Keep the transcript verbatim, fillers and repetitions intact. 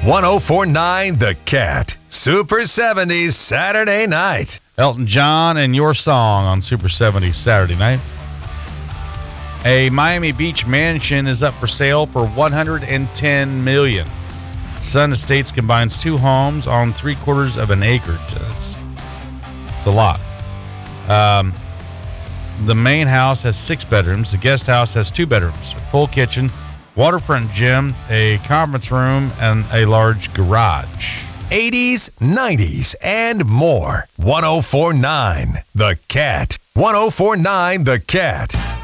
one oh four point nine The Cat. Super seventies Saturday night. Elton John and Your Song on Super seventies Saturday night. A Miami Beach mansion is up for sale for one hundred ten million dollars. Sun Estates combines two homes on three quarters of an acre. That's, that's a lot. Um, the main house has six bedrooms. The guest house has two bedrooms, a full kitchen, waterfront gym, a conference room, and a large garage. eighties, nineties, and more. one oh four point nine The Cat. one oh four point nine The Cat.